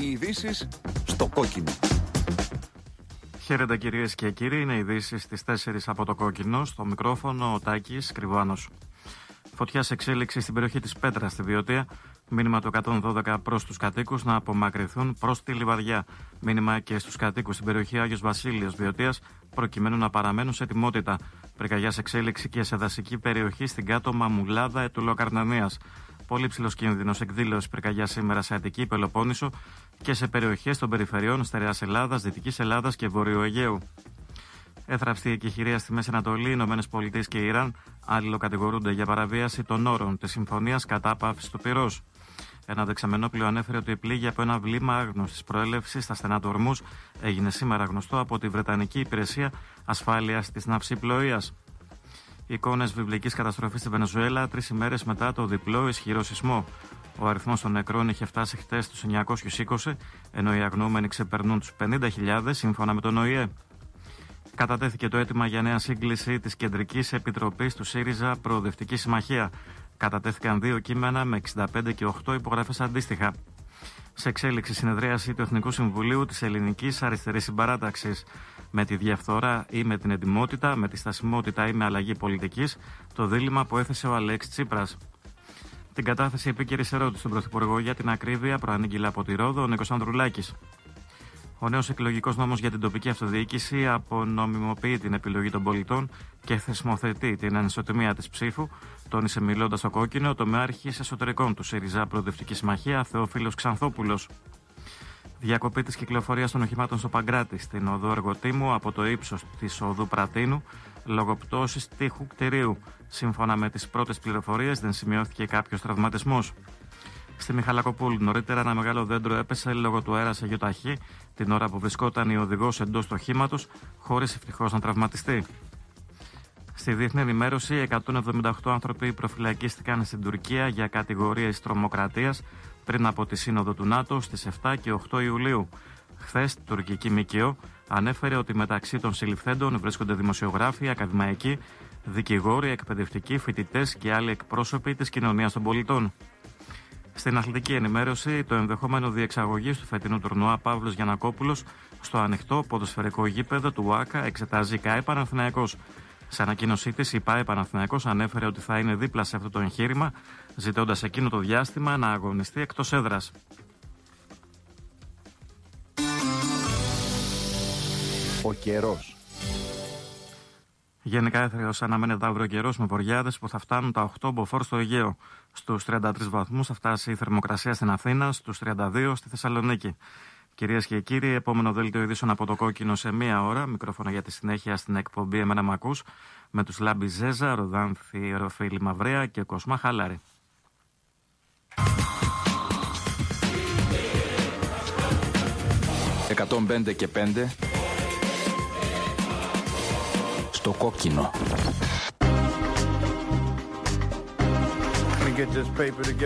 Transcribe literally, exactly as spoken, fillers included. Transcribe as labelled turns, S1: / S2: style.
S1: Οι ειδήσεις στο κόκκινο.
S2: Χαίρετε κυρίες και κύριοι, είναι ειδήσεις στις τέσσερις από το κόκκινο. Στο μικρόφωνο ο Τάκης Κρυβάνος. Φωτιά σε εξέλιξη στην περιοχή της Πέτρας στη Βιωτία. Μήνυμα του εκατόν δώδεκα προς τους κατοίκους να απομακρυνθούν προς τη Λιβαδιά. Μήνυμα και στους κατοίκους στην περιοχή Άγιος Βασίλειος Βιωτίας προκειμένου να παραμένουν σε ετοιμότητα. Πυρκαγιά σε εξέλιξη και σε δασική περιοχή στην κάτω Μαμουλάδα Ετουλοκαρνανίας. Πολύ ψηλός κίνδυνος εκδήλωσης πυρκαγιά σήμερα σε Αττική, Πελοπόννησο και σε περιοχές των περιφερειών Στερεάς Ελλάδας, Δυτικής Ελλάδας και Βορείου Αιγαίου. Έθραυστη εκεχηρία στη Μέση Ανατολή, οι Ηνωμένες Πολιτείες και Ιράν αλληλοκατηγορούνται για παραβίαση των όρων της συμφωνίας κατά πάυση του πυρός. Ένα δεξαμενόπλοιο ανέφερε ότι πλήγει από ένα βλήμα άγνωστης προέλευσης στα στενά του Ορμούς έγινε σήμερα γνωστό από τη Βρετανική Υπηρεσία Ασφάλειας της Ναυσιπλοείας. Εικόνες βιβλικής καταστροφής στη Βενεζουέλα τρεις ημέρες μετά το διπλό ισχυρό σεισμό. Ο αριθμός των νεκρών είχε φτάσει χτες στους εννιακόσιους είκοσι, ενώ οι αγνοούμενοι ξεπερνούν τους πενήντα χιλιάδες σύμφωνα με τον Ο Η Ε. Κατατέθηκε το αίτημα για νέα σύγκληση της Κεντρικής Επιτροπής του ΣΥΡΙΖΑ Προοδευτική Συμμαχία. Κατατέθηκαν δύο κείμενα με εξήντα πέντε και οκτώ υπογραφές αντίστοιχα. Σε εξέλιξη συνεδρίαση του Εθνικού Συμβουλίου της Ελληνικής Αριστερής Συμπαράταξης. Με τη διαφθορά ή με την εντιμότητα, με τη στασιμότητα ή με αλλαγή πολιτικής, το δίλημμα που έθεσε ο Αλέξης Τσίπρας. Την κατάθεση επίκαιρης ερώτησης στον Πρωθυπουργό για την ακρίβεια προανήγγειλε από τη Ρόδο ο Νίκος Ανδρουλάκης. Ο νέος εκλογικός νόμος για την τοπική αυτοδιοίκηση απονομιμοποιεί την επιλογή των πολιτών και θεσμοθετεί την ανισοτιμία της ψήφου, τόνισε μιλώντας στο κόκκινο ο τομεάρχης εσωτερικών του ΣΥΡΙΖΑ Προοδευτική Συμμαχία Θεόφιλος Ξανθόπουλος. Διακοπή της κυκλοφορίας των οχημάτων στο Παγκράτη, στην οδό Εργοτήμου από το ύψος της οδού Πρατίνου, λόγω πτώσης τείχου κτηρίου. Σύμφωνα με τις πρώτες πληροφορίες, δεν σημειώθηκε κάποιος τραυματισμός. Στη Μιχαλακοπούλου, νωρίτερα, ένα μεγάλο δέντρο έπεσε λόγω του αέρα σε γιοταχή την ώρα που βρισκόταν η οδηγός εντός του οχήματος, χωρίς ευτυχώς να τραυματιστεί. Στη διεθνή ενημέρωση, εκατόν εβδομήντα οκτώ άνθρωποι προφυλακίστηκαν στην Τουρκία για κατηγορίες τρομοκρατίας πριν από τη Σύνοδο του ΝΑΤΟ στις επτά και οκτώ Ιουλίου. Χθες, η τουρκική ΜΚΟ ανέφερε ότι μεταξύ των συλληφθέντων βρίσκονται δημοσιογράφοι, ακαδημαϊκοί, δικηγόροι, εκπαιδευτικοί, φοιτητές και άλλοι εκπρόσωποι της κοινωνίας των πολιτών. Στην αθλητική ενημέρωση, το ενδεχόμενο διεξαγωγής του φετινού τουρνουά Παύλος Γιαννακόπουλος στο ανοιχτό ποδοσφαιρικό γήπεδο του ΟΑΚΑ εξετάζει η ΚΑΕ Παναθηναϊκός. Σε ανακοίνωσή της, η ΠΑΕ Παναθηναϊκός ανέφερε ότι θα είναι δίπλα σε αυτό το εγχείρημα, ζητώντας εκείνο το διάστημα να αγωνιστεί εκτός έδρας.
S1: Ο καιρός.
S2: Γενικά έθριος αναμένεται αύριο καιρός με βοριάδες που θα φτάνουν τα οκτώ μποφόρ στο Αιγαίο. Στους τριάντα τρεις βαθμούς θα φτάσει η θερμοκρασία στην Αθήνα, στους τριάντα δύο στη Θεσσαλονίκη. Κυρίες και κύριοι, επόμενο δέλτιο ειδήσεων από το κόκκινο σε μία ώρα. Μικρόφωνα για τη συνέχεια στην εκπομπή Εμένα Μ' Ακούς, με τους Λάμπη Ζέζα, Ροδάνθη Ροφίλη Μαυρέα και Κοσμά Χαλάρη.
S1: εκατόν πέντε και πέντε στο κόκκινο.